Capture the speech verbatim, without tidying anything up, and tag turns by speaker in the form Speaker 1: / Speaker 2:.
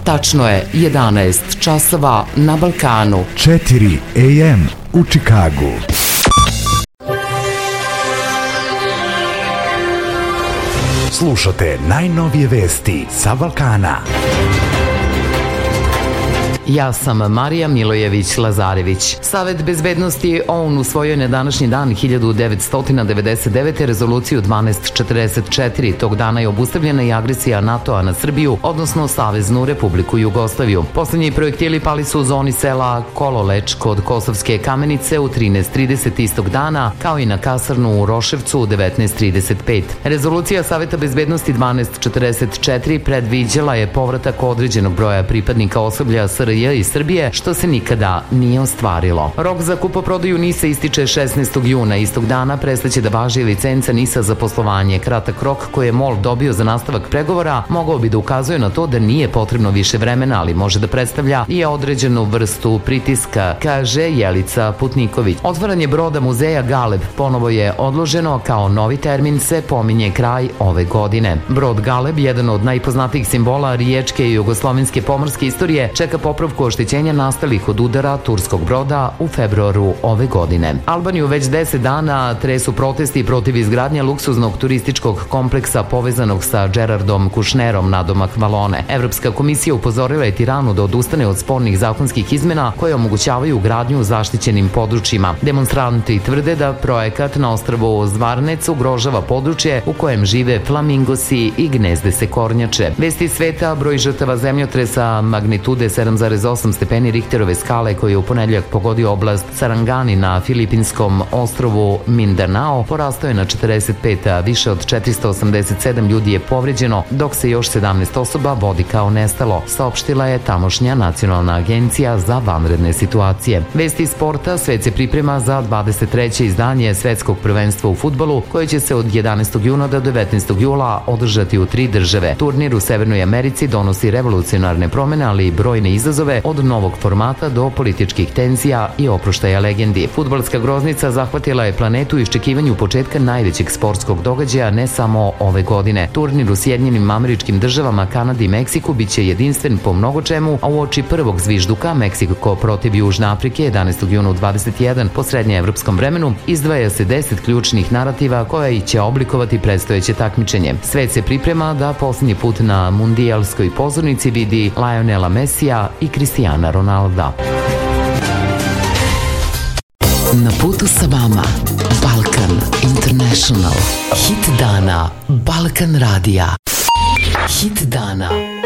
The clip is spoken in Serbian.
Speaker 1: Tačno je jedanaest časova na Balkanu.
Speaker 2: četiri a m u Čikagu. Slušate najnovije vesti sa Balkana.
Speaker 1: Ja sam Marija Milojević-Lazarević. Savet bezbednosti O N U usvojio je na današnji dan hiljadu devetsto devedeset devete. rezoluciju dvanaest četrdeset četiri. Tog dana je obustavljena i agresija NATO-a na Srbiju, odnosno Saveznu Republiku Jugoslaviju. Poslednji projektili pali su u zoni sela Kololeč kod Kosovske Kamenice u trinaest trideset istog dana, kao i na kasarnu u Roševcu u devetnaest trideset pet. Rezolucija Saveta bezbednosti dvanaest četrdeset četiri predviđala je povratak određenog broja pripadnika osoblja S R J iz Srbije, što se nikada nije ostvarilo. Rok za kupoprodaju NIS-a ističe šesnaestog juna. Istog dana prestaće da važi licenca NIS-a za poslovanje. Kratak rok koji je MOL dobio za nastavak pregovora mogao bi da ukazuje na to da nije potrebno više vremena, ali može da predstavlja i određenu vrstu pritiska, kaže Jelica Putniković. Otvaranje broda muzeja Galeb ponovo je odloženo, kao novi termin se pominje kraj ove godine. Brod Galeb, jedan od najpoznatijih simbola riječke i jugoslovenske pomorske istorije, čeka popravku oštećenja nastalih od udara turskog broda u februaru ove godine. Albaniju već deset dana tresu protesti protiv izgradnje luksuznog turističkog kompleksa povezanog sa Gerardom Kušnerom nadomak Valone. Evropska komisija upozorila je Tiranu da odustane od spornih zakonskih izmena koje omogućavaju gradnju u zaštićenim područjima. Demonstranti tvrde da projekat na ostrvu Zvarnec ugrožava područje u kojem žive flamingosi i gnezde se kornjače. Vesti sveta: broj žrtava zemljotresa magnitude sedam zarez osam stepeni Richterove skale koji je u ponedeljak pogodio oblast Sarangani na filipinskom ostrvu Mindanao porastao je na četrdeset pet, a više od četiristo osamdeset sedam ljudi je povređeno, dok se još sedamnaest osoba vodi kao nestalo, saopštila je tamošnja Nacionalna agencija za vanredne situacije. Vesti sporta: svet se priprema za dvadeset treće izdanje Svetskog prvenstva u fudbalu, koje će se od jedanaestog juna do devetnaestog jula održati u tri države. Turnir u Severnoj Americi donosi revolucionarne promene, ali i brojne izazove, od novog formata do političkih tenzija i oproštaja legendi. Fudbalska groznica zahvatila je planetu u iščekivanju početka najvećeg sportskog događaja ne samo ove godine. Turnir u Sjedinjenim Američkim Državama, Kanadi i Meksiku biće jedinstven po mnogo čemu, a uoči prvog zvižduka Meksiko protiv Južne Afrike jedanaestog juna u dvadeset jedan po srednjeevropskom vremenu izdvaja se deset ključnih narativa koja će oblikovati predstojeće takmičenje. Svet se priprema da poslednji put na mundijalskoj pozornici vidi Lionela Messija i Cristiana Ronalda. Na putu sa vama Balkan International. Hit dana Balkan radija. Hit dana